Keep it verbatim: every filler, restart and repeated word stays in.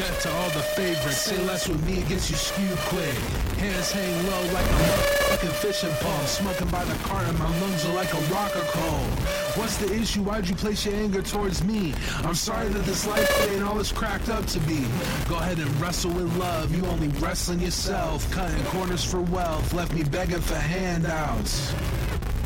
Death to all the favorites. Say less with me, it gets you skewed quick. Hands hang low like a motherfucking fishing pole. Smoking by the carton, my lungs are like a rocker coal. What's the issue? Why'd you place your anger towards me? I'm sorry that this life ain't all it's cracked up to be. Go ahead and wrestle with love. You only wrestling yourself. Cutting corners for wealth. Left me begging for handouts.